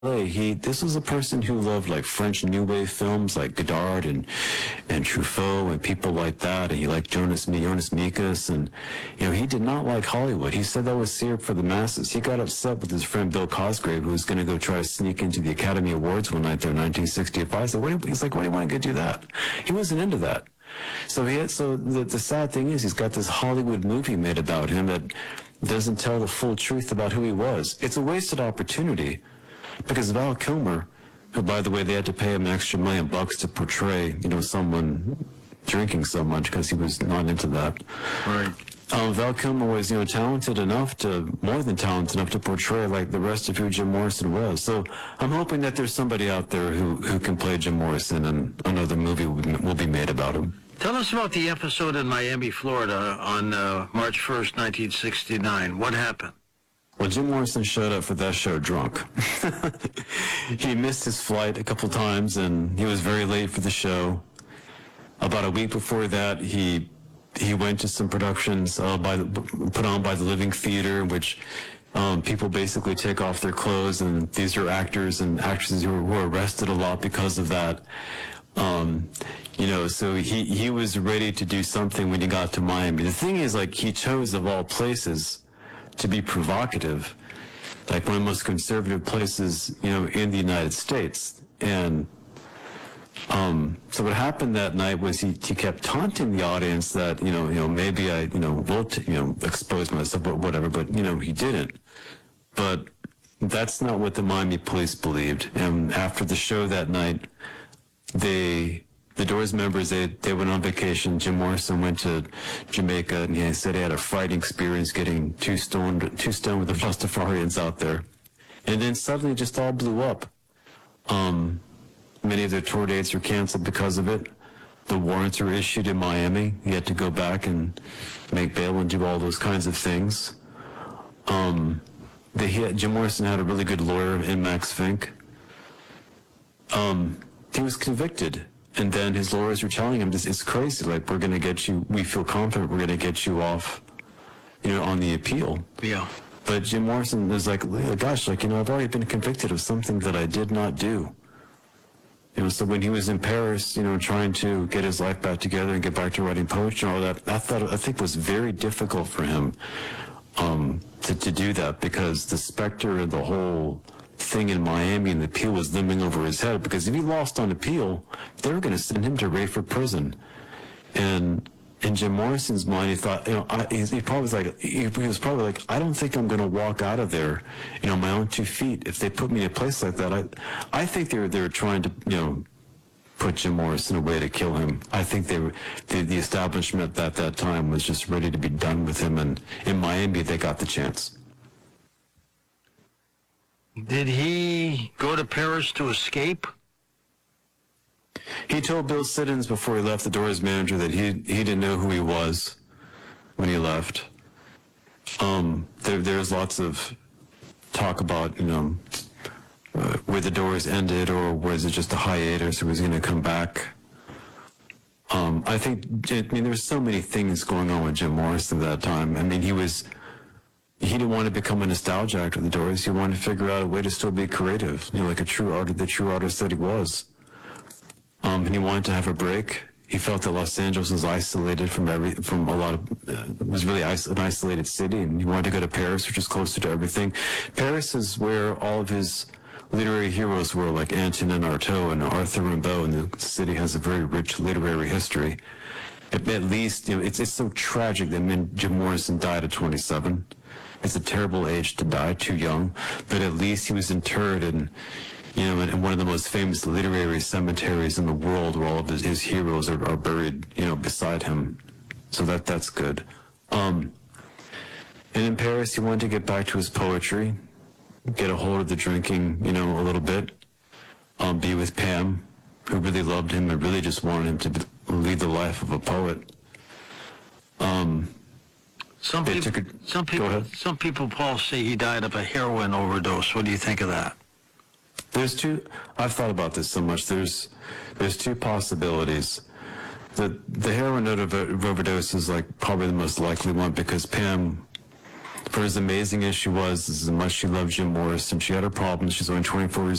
This was a person who loved like French New Wave films like Godard and Truffaut and people like that. And he liked Jonas Mekas, and he did not like Hollywood. He said that was syrup for the masses. He got upset with his friend Bill Cosgrave, who was going to go try to sneak into the Academy Awards one night there in 1965. So he's like, "Why do you want to go do that?" He wasn't into that. So the sad thing is, he's got this Hollywood movie made about him that doesn't tell the full truth about who he was. It's a wasted opportunity. Because Val Kilmer, who, by the way, they had to pay him an extra $1 million to portray, someone drinking so much because he was not into that. Right. Val Kilmer was, more than talented enough to portray like the rest of who Jim Morrison was. So I'm hoping that there's somebody out there who can play Jim Morrison, and another movie will be made about him. Tell us about the episode in Miami, Florida on March 1st, 1969. What happened? Well, Jim Morrison showed up for that show drunk. He missed his flight a couple times, and he was very late for the show. About a week before that, he went to some productions put on by the Living Theater, in which people basically take off their clothes, and these are actors and actresses who were arrested a lot because of that. So he was ready to do something when he got to Miami. The thing is, like, he chose, of all places, to be provocative, like one of the most conservative places, in the United States. And so what happened that night was he kept taunting the audience that, maybe I, will, expose myself or whatever, but, he didn't. But that's not what the Miami police believed. And after the show that night, the Doors members, they went on vacation. Jim Morrison went to Jamaica, and he said he had a frightening experience getting too stoned with the Rastafarians out there. And then suddenly it just all blew up. Many of their tour dates were canceled because of it. The warrants were issued in Miami. He had to go back and make bail and do all those kinds of things. Jim Morrison had a really good lawyer in Max Fink. He was convicted. And then his lawyers were telling him, it's crazy, like, we feel confident we're going to get you off, on the appeal. Yeah. But Jim Morrison was like, gosh, like, I've already been convicted of something that I did not do. So when he was in Paris, trying to get his life back together and get back to writing poetry and all that, I think was very difficult for him to do that, because the specter of the whole thing in Miami and the appeal was looming over his head, because if he lost on appeal, they were going to send him to Rayford Prison. And in Jim Morrison's mind, he thought, he was probably like, I don't think I'm going to walk out of there, my own 2 feet if they put me in a place like that. I think they were trying to, put Jim Morrison away to kill him. I think the establishment at that time was just ready to be done with him, and in Miami they got the chance. Did he go to Paris to escape? He told Bill Siddons before he left, the Doors manager, that he didn't know who he was when he left. There's lots of talk about, where the Doors ended, or was it just a hiatus, or was he going to come back? There's so many things going on with Jim Morrison at that time. He didn't want to become a nostalgia actor of the Doors. He wanted to figure out a way to still be creative, like the true artist that he was. And he wanted to have a break. He felt that Los Angeles was isolated it was really an isolated city, and he wanted to go to Paris, which is closer to everything. Paris is where all of his literary heroes were, like Antonin Artaud and Arthur Rimbaud, and the city has a very rich literary history. At least, it's so tragic that Jim Morrison died at 27. It's a terrible age to die, too young, but at least he was interred in one of the most famous literary cemeteries in the world, where all of his heroes are buried, beside him. So that's good. And in Paris, he wanted to get back to his poetry, get a hold of the drinking, a little bit, be with Pam, who really loved him and really just wanted him to lead the life of a poet. Some people, Paul, say he died of a heroin overdose. What do you think of that? I've thought about this so much. There's 2 possibilities. The heroin overdose is like probably the most likely one, because Pam for as amazing as she was, as much she loved Jim Morrison, she had her problems. She's only 24 years